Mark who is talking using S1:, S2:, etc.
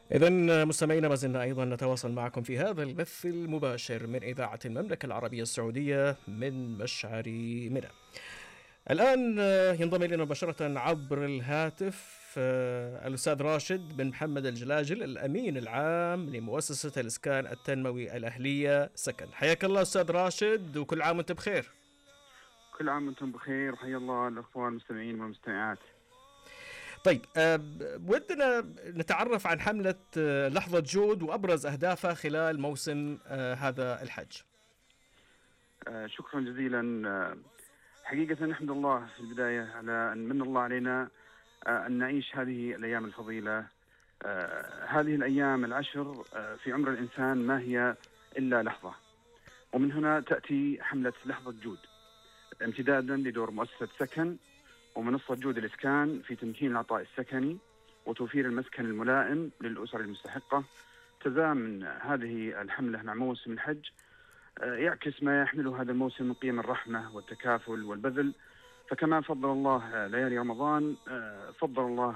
S1: إذن مستمعينا ما زلنا أيضا نتواصل معكم في هذا البث المباشر من إذاعة المملكة العربية السعودية من مشعر منى. الآن ينضم إلينا مباشرة عبر الهاتف الأستاذ راشد بن محمد الجلاجل، الأمين العام لمؤسسة الإسكان التنموي الأهلية سكن. حياك الله أستاذ راشد، وكل عام وأنت بخير.
S2: كل عام وانتم بخير، وحيا الله الأخوان المستمعين والمستمعات.
S1: طيب، ودنا نتعرف عن حملة لحظة جود وأبرز أهدافها خلال موسم هذا الحج.
S2: شكرا جزيلا. حقيقة نحمد الله في البداية على أن من الله علينا أن نعيش هذه الأيام الفضيلة. هذه الأيام العشر في عمر الإنسان ما هي إلا لحظة، ومن هنا تأتي حملة لحظة جود امتدادا لدور مؤسسة سكن ومنصة جود الإسكان في تمكين العطاء السكني وتوفير المسكن الملائم للأسر المستحقة. تزامن هذه الحملة مع موسم الحج يعكس ما يحمله هذا الموسم من قيم الرحمة والتكافل والبذل. فكما فضل الله ليالي رمضان، فضل الله